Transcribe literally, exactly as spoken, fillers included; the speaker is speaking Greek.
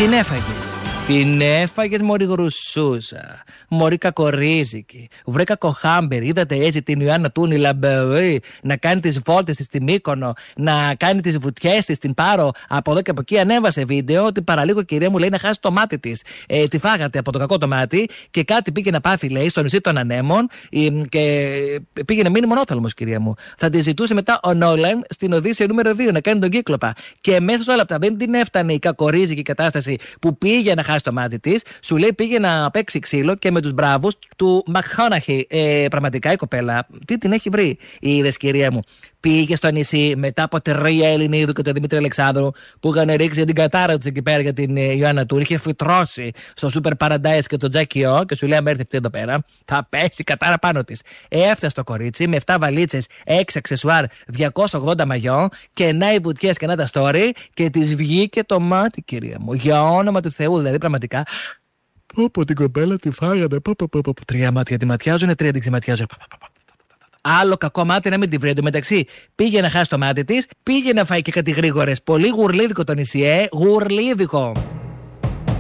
Την έφαγες. Την έφαγες μωρή γρουσούσα, μωρή κακορίζικη, βρε κακοχάμπερ. Είδατε έτσι την Ιωάννα Τούνη Λαμπερή να κάνει τις βόλτες της στη Μύκονο, να κάνει τις βουτιές της στην Πάρο. Από εδώ και από εκεί ανέβασε βίντεο ότι παραλίγο κυρία μου λέει να χάσει το μάτι της. Ε, τη φάγατε από το κακό το μάτι και κάτι πήγε να πάθει λέει στο νησί των Ανέμων ε, και πήγε να μείνει μονόθαλμος κυρία μου. Θα τη ζητούσε μετά ο Νόλαν στην Οδύσσεια νούμερο δύο να κάνει τον κύκλοπα. Και μέσα σε όλα αυτά δεν την έφτανε η κακορίζικη κατάσταση που πήγε να χάσει το μάτι της. Σου λέει πήγε να παίξει ξύλο και με τους μπράβους του Μακχόναχη. Ε, πραγματικά η κοπέλα, τι την έχει βρει. Είδες κυρία μου. Πήγε στο νησί μετά από τρία Ελληνίδου και τον Δημήτρη Αλεξάνδρου που είχαν ρίξει την κατάρα του εκεί πέρα για την Ιωάννα Τούρ. Είχε φυτρώσει στο Super Paradise και τον Τζακιό και σου λέει: αν έρθει αυτή εδώ πέρα, θα πέσει η κατάρα πάνω της. Έφτασε το κορίτσι με επτά βαλίτσες, έξι αξεσουάρ, διακόσια ογδόντα μαγιό και να οι βουτιές και να τα story και της βγήκε το μάτι, κυρία μου. Για όνομα του Θεού, δηλαδή πραγματικά. Όπω την κοπέλα τη φάγανε. Τρία μάτια τη ματιάζουν, τρία την ξεματιάζουν. Άλλο κακό μάτι να μην τη βρει. Εν τω μεταξύ πήγε να χάσει το μάτι της, πήγε να φάει και κάτι γρήγορες. Πολύ γουρλίδικο το νησί, ε, γουρλίδικο.